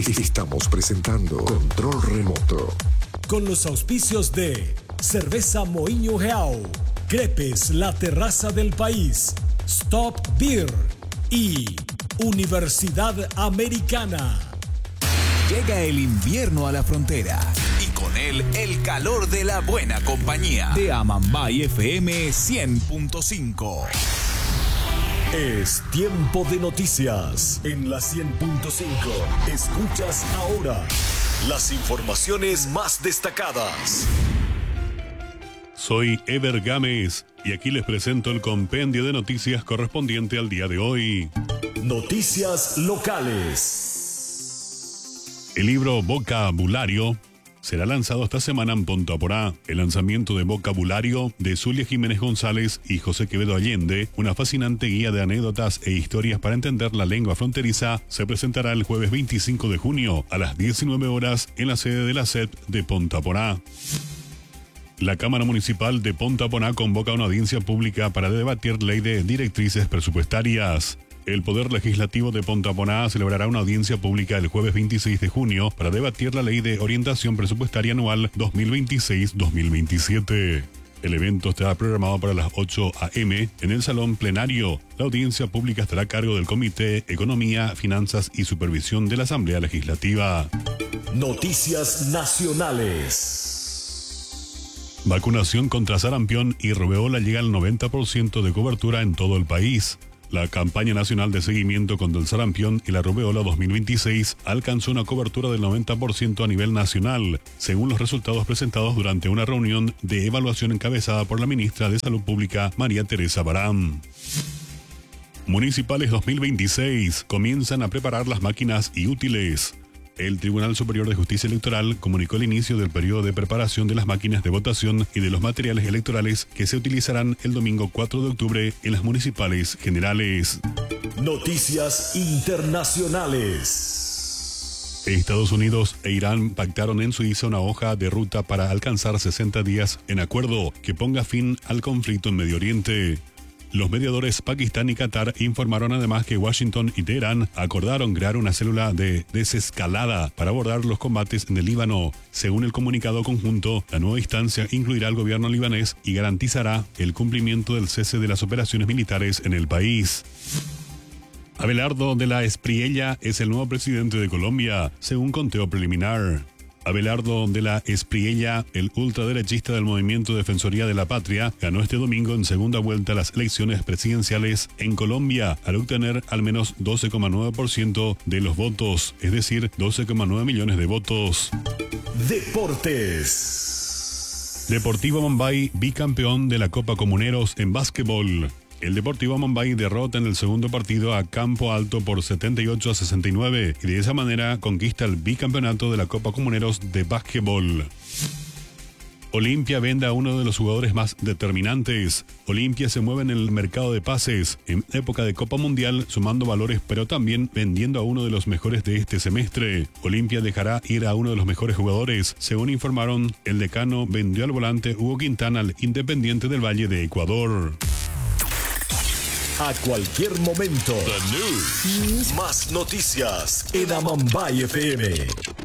Estamos presentando Control Remoto. Con los auspicios de Cerveza Moinho Real, Crepes, la terraza del país, Stop Beer y Universidad Americana. Llega el invierno a la frontera y con él el calor de la buena compañía de Amambay FM 100.5. Es tiempo de noticias en la 100.5. Escuchas ahora las informaciones más destacadas. Soy Ever Gámez y aquí les presento el compendio de noticias correspondiente al día de hoy. Noticias locales. El libro Vocabulario será lanzado esta semana en Punta Porá. El lanzamiento de Vocabulario de Zulia Jiménez González y José Quevedo Allende, una fascinante guía de anécdotas e historias para entender la lengua fronteriza, se presentará el jueves 25 de junio a las 19 horas en la sede de la SEP de Punta Porá. La Cámara Municipal de Punta Porá convoca una audiencia pública para debatir ley de directrices presupuestarias. El Poder Legislativo de Punta Porá celebrará una audiencia pública el jueves 26 de junio para debatir la Ley de Orientación Presupuestaria Anual 2026-2027. El evento estará programado para las 8 a.m. en el Salón Plenario. La audiencia pública estará a cargo del Comité Economía, Finanzas y Supervisión de la Asamblea Legislativa. Noticias nacionales. Vacunación contra sarampión y rubeola llega al 90% de cobertura en todo el país. La campaña nacional de seguimiento contra el sarampión y la rubeola 2026 alcanzó una cobertura del 90% a nivel nacional, según los resultados presentados durante una reunión de evaluación encabezada por la ministra de Salud Pública, María Teresa Barán. Municipales 2026 comienzan a preparar las máquinas y útiles. El Tribunal Superior de Justicia Electoral comunicó el inicio del periodo de preparación de las máquinas de votación y de los materiales electorales que se utilizarán el domingo 4 de octubre en las municipales generales. Noticias internacionales. Estados Unidos e Irán pactaron en Suiza una hoja de ruta para alcanzar 60 días en acuerdo que ponga fin al conflicto en Medio Oriente. Los mediadores Pakistán y Qatar informaron además que Washington y Teherán acordaron crear una célula de desescalada para abordar los combates en el Líbano. Según el comunicado conjunto, la nueva instancia incluirá al gobierno libanés y garantizará el cumplimiento del cese de las operaciones militares en el país. Abelardo de la Espriella es el nuevo presidente de Colombia, según conteo preliminar. Abelardo de la Espriella, el ultraderechista del Movimiento Defensoría de la Patria, ganó este domingo en segunda vuelta las elecciones presidenciales en Colombia al obtener al menos 12,9% de los votos, es decir, 12,9 millones de votos. Deportes. Deportivo Mumbai, bicampeón de la Copa Comuneros en básquetbol. El Deportivo Mumbai derrota en el segundo partido a Campo Alto por 78-69 y de esa manera conquista el bicampeonato de la Copa Comuneros de básquetbol. Olimpia vende a uno de los jugadores más determinantes. Olimpia se mueve en el mercado de pases en época de Copa Mundial, sumando valores pero también vendiendo a uno de los mejores de este semestre. Olimpia dejará ir a uno de los mejores jugadores. Según informaron, el decano vendió al volante Hugo Quintana al Independiente del Valle de Ecuador. A cualquier momento. The News. Más noticias en Amambay FM.